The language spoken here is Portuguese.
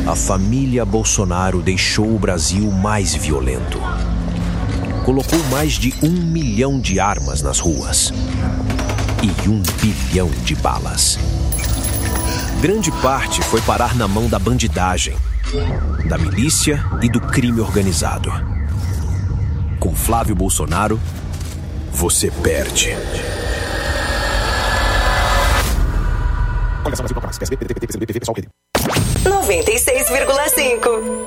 a família Bolsonaro deixou o Brasil mais violento. Colocou mais de 1 milhão de armas nas ruas e 1 bilhão de balas. Grande parte foi parar na mão da bandidagem, da milícia e do crime organizado. Com Flávio Bolsonaro, você perde. Coligação Brasil Procurados, PSB, PDT, PT, PCdoB, PV, PSOL, PT. 96,5